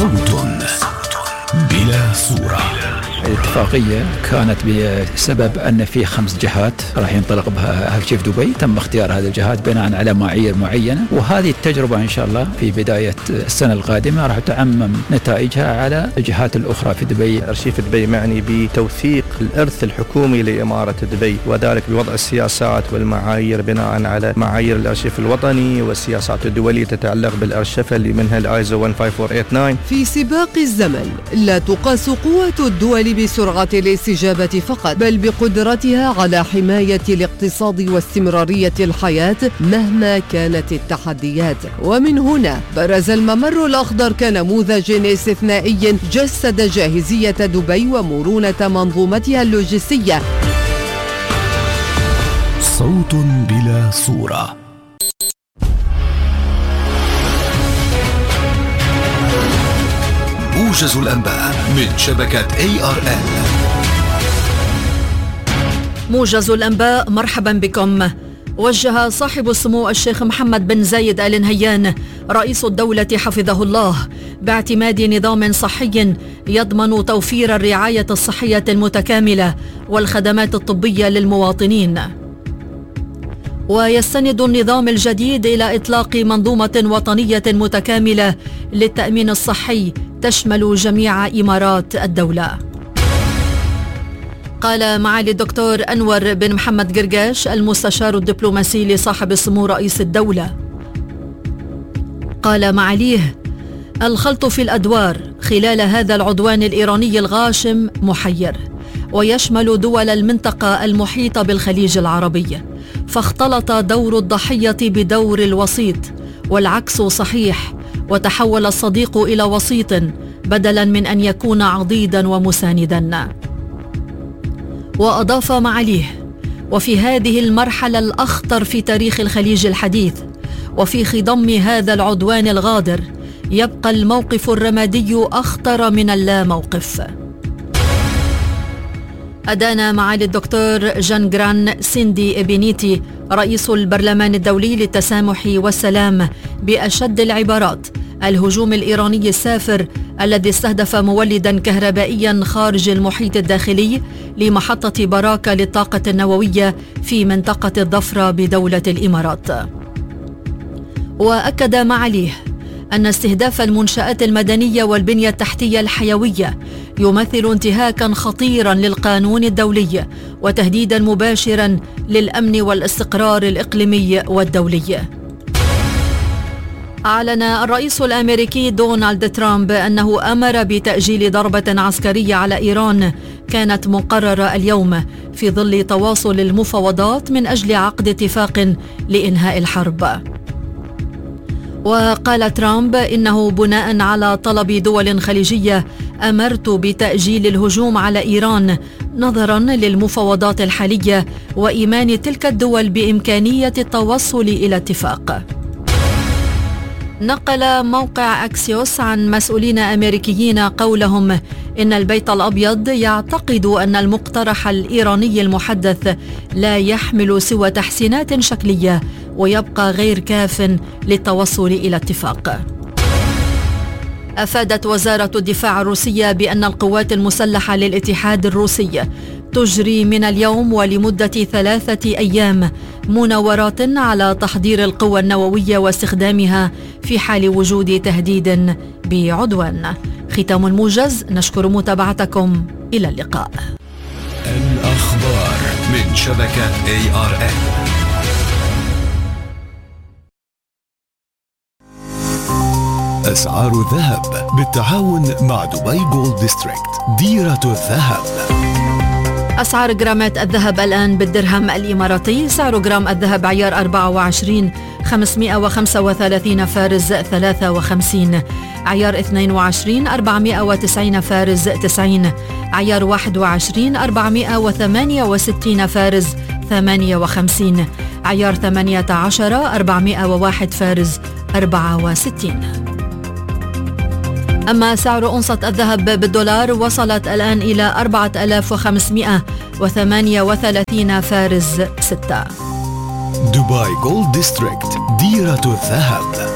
صوت بلا صورة. الاتفاقية كانت بسبب أن في 5 جهات راح ينطلق بها هالشيء في دبي، تم اختيار هذه الجهات بناء على معايير معينة، وهذه التجربة إن شاء الله في بداية السنة القادمة راح تعمم نتائجها على الجهات الأخرى في دبي. أرشيف دبي معني بتوثيق الإرث الحكومي لإمارة دبي، وذلك بوضع السياسات والمعايير بناء على معايير الأرشيف الوطني والسياسات الدولية تتعلق بالأرشفة اللي منها الآيزو 15489. في سباق الزمن لا تقاس قوة الدول بسرعة الاستجابة فقط، بل بقدرتها على حماية الاقتصاد واستمرارية الحياة مهما كانت التحديات. ومن هنا برز الممر الأخضر كنموذج استثنائي جسد جاهزية دبي ومرونة منظومتها اللوجستية. صوت بلا صورة. موجز الأنباء من شبكة ARN. موجز الأنباء، مرحبا بكم. وجه صاحب السمو الشيخ محمد بن زايد آل نهيان رئيس الدولة حفظه الله باعتماد نظام صحي يضمن توفير الرعاية الصحية المتكاملة والخدمات الطبية للمواطنين. ويستند النظام الجديد إلى إطلاق منظومة وطنية متكاملة للتأمين الصحي تشمل جميع إمارات الدولة. قال معالي الدكتور أنور بن محمد قرقاش المستشار الدبلوماسي لصاحب السمو رئيس الدولة، قال معاليه: الخلط في الأدوار خلال هذا العدوان الإيراني الغاشم محير، ويشمل دول المنطقة المحيطة بالخليج العربي، فاختلط دور الضحية بدور الوسيط، والعكس صحيح، وتحول الصديق إلى وسيط بدلا من أن يكون عضيدا ومساندا. وأضاف معاليه: وفي هذه المرحلة الأخطر في تاريخ الخليج الحديث، وفي خضم هذا العدوان الغادر، يبقى الموقف الرمادي أخطر من اللا موقف. أدان معالي الدكتور جان جران سيندي إبنيتي رئيس البرلمان الدولي للتسامح والسلام بأشد العبارات الهجوم الإيراني السافر الذي استهدف مولدا كهربائيا خارج المحيط الداخلي لمحطة براكة للطاقة النووية في منطقة الضفرة بدولة الإمارات. وأكد معاليه أن استهداف المنشآت المدنية والبنية التحتية الحيوية يمثل انتهاكا خطيرا للقانون الدولي وتهديدا مباشرا للأمن والاستقرار الإقليمي والدولي. أعلن الرئيس الأمريكي دونالد ترامب أنه أمر بتأجيل ضربة عسكرية على إيران كانت مقررة اليوم في ظل تواصل المفاوضات من أجل عقد اتفاق لإنهاء الحرب. وقال ترامب إنه بناء على طلب دول خليجية أمرت بتأجيل الهجوم على إيران نظرا للمفاوضات الحالية وإيمان تلك الدول بإمكانية التوصل إلى اتفاق. نقل موقع أكسيوس عن مسؤولين أمريكيين قولهم إن البيت الأبيض يعتقد أن المقترح الإيراني المحدث لا يحمل سوى تحسينات شكلية ويبقى غير كاف للتوصل إلى اتفاق. أفادت وزارة الدفاع الروسية بأن القوات المسلحة للاتحاد الروسي تجري من اليوم ولمدة 3 أيام مناورات على تحضير القوى النووية واستخدامها في حال وجود تهديد بعدوان. ختام الموجز، نشكر متابعتكم، إلى اللقاء. الأخبار من شبكة ARN. أسعار الذهب بالتعاون مع دبي جولد ديستريكت، ديرة الذهب. أسعار جرامات الذهب الآن بالدرهم الإماراتي: سعر جرام الذهب عيار 24 535 فارز 53، عيار 22 490 فارز 90، عيار 21 468 فارز 58، عيار 18 401 فارز 64. أما سعر أنصة الذهب بالدولار وصلت الآن إلى 4538 فارز 6. دبي جولد ديستريكت، ديرة الذهب.